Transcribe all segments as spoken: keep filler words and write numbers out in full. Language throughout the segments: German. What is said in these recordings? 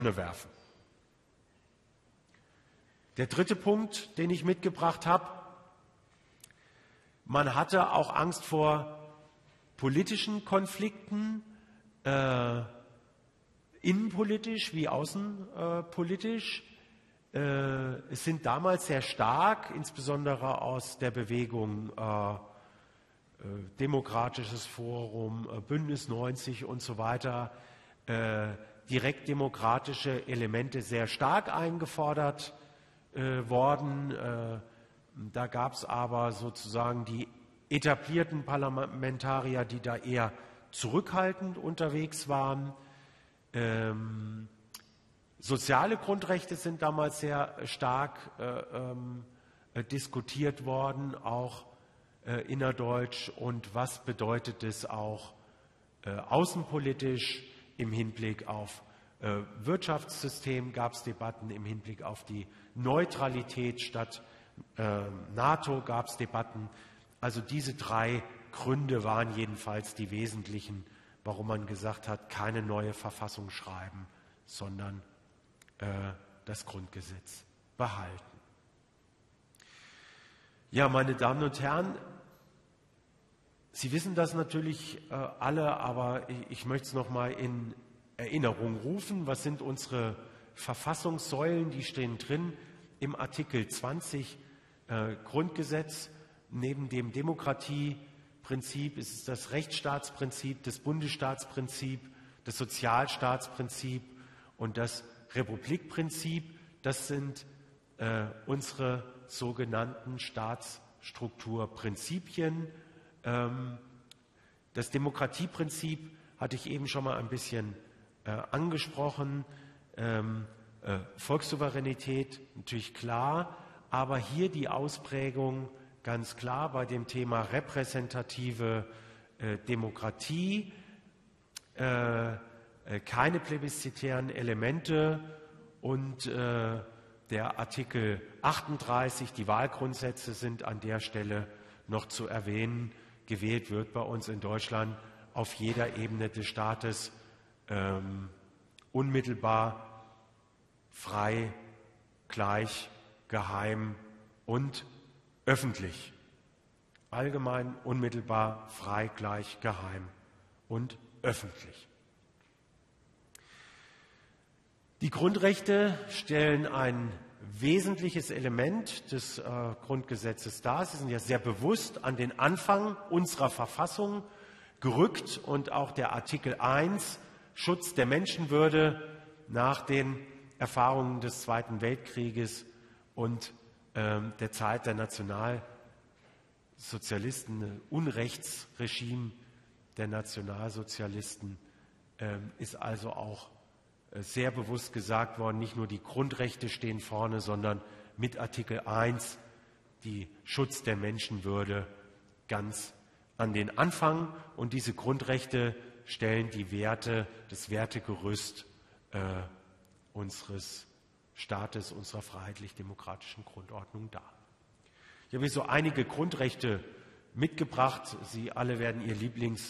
werfen. Der dritte Punkt, den ich mitgebracht habe: Man hatte auch Angst vor politischen Konflikten, äh, innenpolitisch wie außenpolitisch. Äh, es sind damals sehr stark, insbesondere aus der Bewegung äh, äh, Demokratisches Forum, äh, Bündnis neunzig und so weiter, äh, direktdemokratische Elemente sehr stark eingefordert äh, worden. Äh, da gab es aber sozusagen die etablierten Parlamentarier, die da eher zurückhaltend unterwegs waren. Ähm, soziale Grundrechte sind damals sehr stark äh, ähm, äh, diskutiert worden, auch äh, innerdeutsch. Und was bedeutet es auch äh, außenpolitisch im Hinblick auf äh, Wirtschaftssystem? Gab es Debatten im Hinblick auf die Neutralität statt äh, NATO? Gab es Debatten? Also diese drei Gründe waren jedenfalls die wesentlichen, warum man gesagt hat, keine neue Verfassung schreiben, sondern äh, das Grundgesetz behalten. Ja, meine Damen und Herren, Sie wissen das natürlich äh, alle, aber ich, ich möchte es noch mal in Erinnerung rufen. Was sind unsere Verfassungssäulen? Die stehen drin im Artikel zwanzig äh, Grundgesetz. Neben dem Demokratieprinzip ist es das Rechtsstaatsprinzip, das Bundesstaatsprinzip, das Sozialstaatsprinzip und das Republikprinzip. Das sind äh, unsere sogenannten Staatsstrukturprinzipien. Ähm, das Demokratieprinzip hatte ich eben schon mal ein bisschen äh, angesprochen. Ähm, äh, Volkssouveränität natürlich klar, aber hier die Ausprägung ganz klar bei dem Thema repräsentative äh, Demokratie, äh, äh, keine plebiszitären Elemente und äh, der Artikel achtunddreißig, die Wahlgrundsätze sind an der Stelle noch zu erwähnen. Gewählt wird bei uns in Deutschland auf jeder Ebene des Staates ähm, unmittelbar, frei, gleich, geheim und öffentlich. Allgemein, unmittelbar, frei, gleich, geheim und öffentlich. Die Grundrechte stellen ein wesentliches Element des äh, Grundgesetzes dar. Sie sind ja sehr bewusst an den Anfang unserer Verfassung gerückt und auch der Artikel eins, Schutz der Menschenwürde nach den Erfahrungen des Zweiten Weltkrieges und ähm, der Zeit der Nationalsozialisten, Unrechtsregime der Nationalsozialisten, ähm, ist also auch sehr bewusst gesagt worden, nicht nur die Grundrechte stehen vorne, sondern mit Artikel eins die Schutz der Menschenwürde ganz an den Anfang. Und diese Grundrechte stellen die Werte, das Wertegerüst äh, unseres Staates, unserer freiheitlich-demokratischen Grundordnung dar. Ich habe hier so einige Grundrechte mitgebracht. Sie alle werden Ihr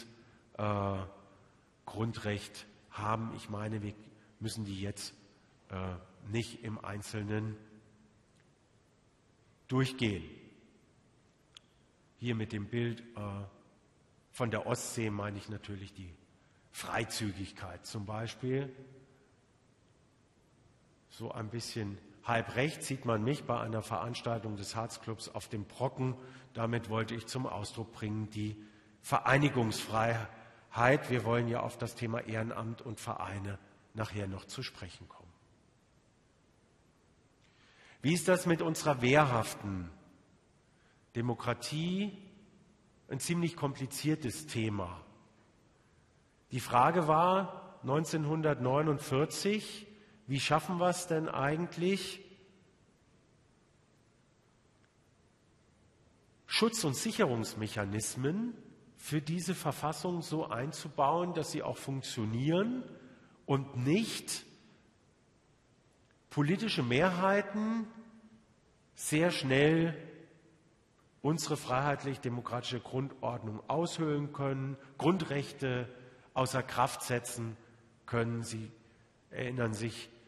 Lieblingsgrundrecht äh, haben. Ich meine, wir müssen die jetzt äh, nicht im Einzelnen durchgehen. Hier mit dem Bild äh, von der Ostsee meine ich natürlich die Freizügigkeit zum Beispiel. So ein bisschen halb rechts sieht man mich bei einer Veranstaltung des Harzclubs auf dem Brocken. Damit wollte ich zum Ausdruck bringen die Vereinigungsfreiheit. Wir wollen ja auf das Thema Ehrenamt und Vereine nachher noch zu sprechen kommen. Wie ist das mit unserer wehrhaften Demokratie? Ein ziemlich kompliziertes Thema. Die Frage war neunzehnhundertneunundvierzig, wie schaffen wir es denn eigentlich, Schutz- und Sicherungsmechanismen für diese Verfassung so einzubauen, dass sie auch funktionieren und nicht politische Mehrheiten sehr schnell unsere freiheitlich-demokratische Grundordnung aushöhlen können, Grundrechte außer Kraft setzen können. Sie erinnern sich